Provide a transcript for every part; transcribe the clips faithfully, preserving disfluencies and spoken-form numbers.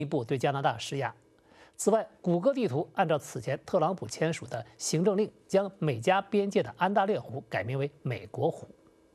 一步对加拿大施压。此外，谷歌地图按照此前特朗普签署的行政令，将美加边界的安大略湖改名为美国湖。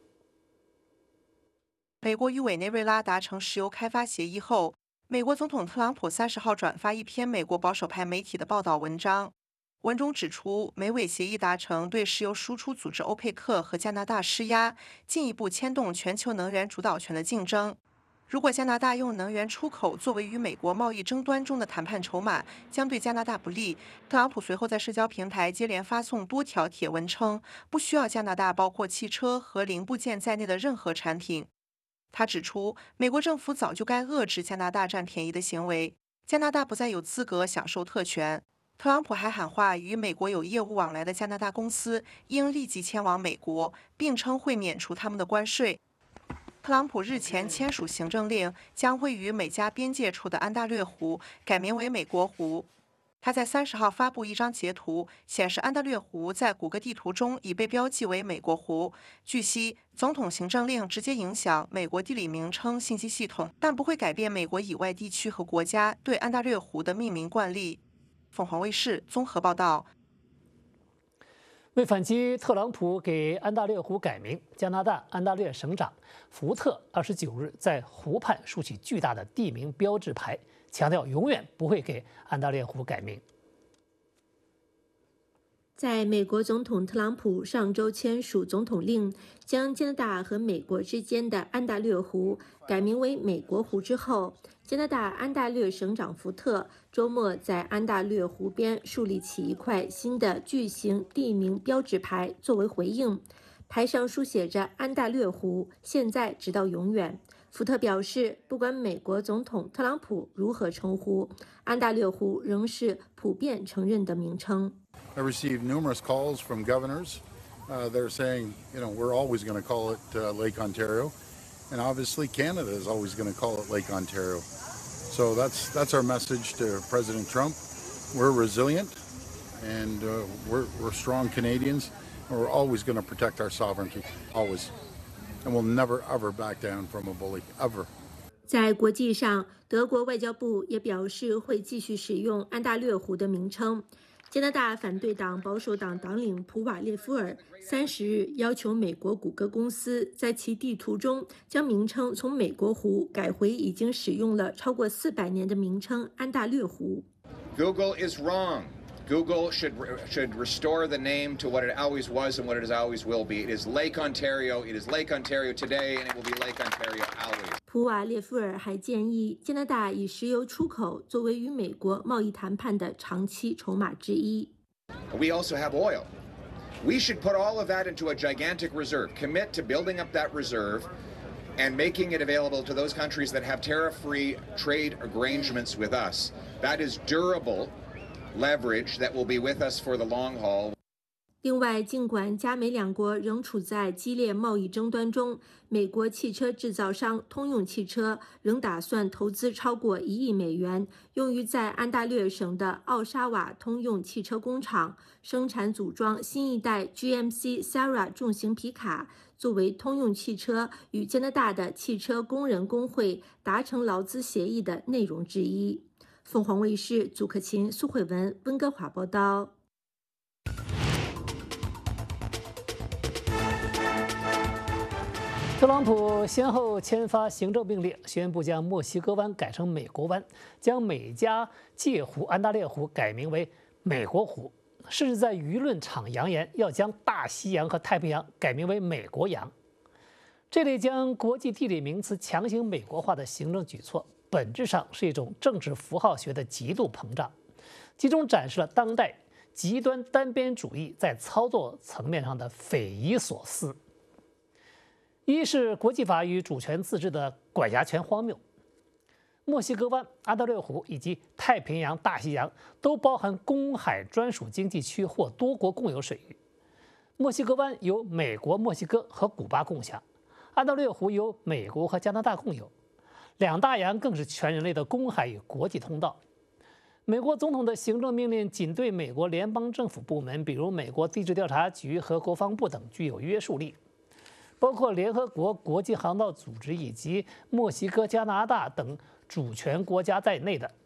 美国与委内瑞拉达成石油开发协议后，美国总统特朗普三十号转发一篇美国保守派媒体的报道文章，文中指出，美委协议达成对石油输出组织欧佩克和加拿大施压，进一步牵动全球能源主导权的竞争。如果加拿大用能源出口作为与美国贸易争端中的谈判筹码，将对加拿大不利。特朗普随后在社交平台接连发送多条帖文称，不需要加拿大包括汽车和零部件在内的任何产品。他指出，美国政府早就该遏制加拿大占便宜的行为，加拿大不再有资格享受特权。特朗普还喊话，与美国有业务往来的加拿大公司应立即迁往美国，并称会免除他们的关税。特朗普日前签署行政令，将位于美加边界处的安大略湖改名为美国湖。他在三十号发布一张截图，显示安大略湖在谷歌地图中已被标记为美国湖。据悉，总统行政令直接影响美国地理名称信息系统，但不会改变美国以外地区和国家对安大略湖的命名惯例。凤凰卫视综合报道。 为反击特朗普给安大略湖改名，加拿大安大略省长福特二十九日在湖畔竖起巨大的地名标志牌，强调永远不会给安大略湖改名。 在美国总统特朗普上周签署总统令，将加拿大和美国之间的安大略湖改名为美国湖之后，加拿大安大略省长福特周末在安大略湖边树立起一块新的巨型地名标志牌作为回应，牌上书写着“安大略湖，现在直到永远”。福特表示，不管美国总统特朗普如何称呼，安大略湖仍是普遍承认的名称。 I received numerous calls from governors. Uh, they're saying, you know, we're always going to call it uh, Lake Ontario, and obviously Canada is always going to call it Lake Ontario. So that's that's our message to President Trump. We're resilient, and uh, we're we're strong Canadians, and we're always going to protect our sovereignty, always, and we'll never ever back down from a bully, ever. 在国际上，德国外交部也表示会继续使用安大略湖的名称。加拿大反对党保守党党领普瓦列夫尔三十日要求美国谷歌公司在其地图中将名称从美国湖改回已经使用了超过四百年的名称安大略湖。 Google is wrong. Google should should restore the name to what it always was and what it always will be. It is Lake Ontario. It is Lake Ontario today, and it will be Lake Ontario always. 普瓦列夫尔还建议加拿大以石油出口作为与美国贸易谈判的长期筹码之一。 We also have oil. We should put all of that into a gigantic reserve. Commit to building up that reserve and making it available to those countries that have tariff-free trade arrangements with us. That is durable leverage that will be with us for the long haul. 另外，尽管加美两国仍处在激烈贸易争端中，美国汽车制造商通用汽车仍打算投资超过一亿美元，用于在安大略省的奥沙瓦通用汽车工厂生产组装新一代 G M C Sierra 重型皮卡，作为通用汽车与加拿大的汽车工人工会达成劳资协议的内容之一。凤凰卫视祖克勤、苏慧文温哥华报道。 特朗普先后签发行政命令，宣布将墨西哥湾改成美国湾，将美加界湖安大略湖改名为美国湖，甚至在舆论场扬言要将大西洋和太平洋改名为美国洋。这类将国际地理名词强行美国化的行政举措，本质上是一种政治符号学的极度膨胀，集中展示了当代极端单边主义在操作层面上的匪夷所思。一是国际法与主权自治的管辖权荒谬。墨西哥湾、安大略湖以及太平洋、大西洋都包含公海专属经济区或多国共有水域。墨西哥湾由美国、墨西哥和古巴共享，安大略湖由美国和加拿大共有。两大洋更是全人类的公海与国际通道。美国总统的行政命令仅对美国联邦政府部门，比如美国地质调查局和国防部等具有约束力。包括联合国、国际航道组织以及墨西哥、加拿大等主权国家在内的